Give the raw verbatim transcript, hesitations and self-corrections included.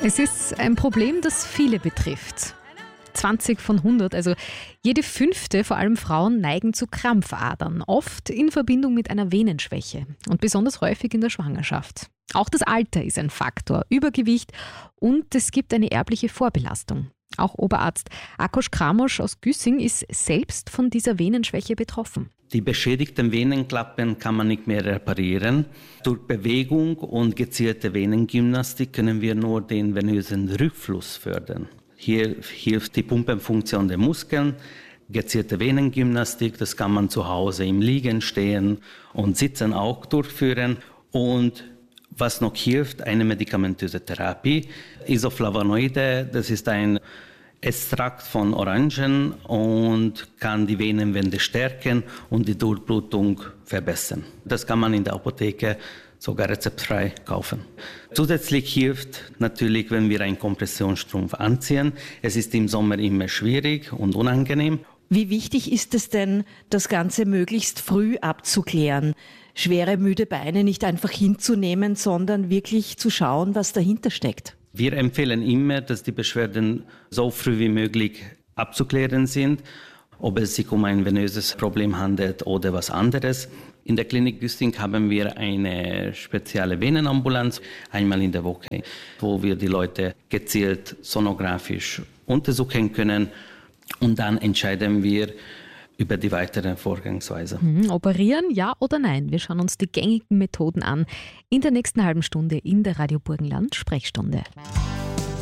Es ist ein Problem, das viele betrifft. zwanzig von hundert, also jede fünfte, vor allem Frauen, neigen zu Krampfadern, oft in Verbindung mit einer Venenschwäche und besonders häufig in der Schwangerschaft. Auch das Alter ist ein Faktor, Übergewicht und es gibt eine erbliche Vorbelastung. Auch Oberarzt Akos Kramosch aus Güssing ist selbst von dieser Venenschwäche betroffen. Die beschädigten Venenklappen kann man nicht mehr reparieren. Durch Bewegung und gezielte Venengymnastik können wir nur den venösen Rückfluss fördern. Hier hilft die Pumpenfunktion der Muskeln, gezielte Venengymnastik, das kann man zu Hause im Liegen, Stehen und Sitzen auch durchführen. Und was noch hilft, eine medikamentöse Therapie. Isoflavonoide, das ist ein Extrakt von Orangen und kann die Venenwände stärken und die Durchblutung verbessern. Das kann man in der Apotheke sogar rezeptfrei kaufen. Zusätzlich hilft natürlich, wenn wir einen Kompressionsstrumpf anziehen. Es ist im Sommer immer schwierig und unangenehm. Wie wichtig ist es denn, das Ganze möglichst früh abzuklären? Schwere, müde Beine nicht einfach hinzunehmen, sondern wirklich zu schauen, was dahinter steckt. Wir empfehlen immer, dass die Beschwerden so früh wie möglich abzuklären sind, ob es sich um ein venöses Problem handelt oder was anderes. In der Klinik Güssing haben wir eine spezielle Venenambulanz, einmal in der Woche, wo wir die Leute gezielt sonografisch untersuchen können und dann entscheiden wir über die weitere Vorgangsweise. Mhm, operieren, ja oder nein? Wir schauen uns die gängigen Methoden an in der nächsten halben Stunde in der Radio Burgenland Sprechstunde.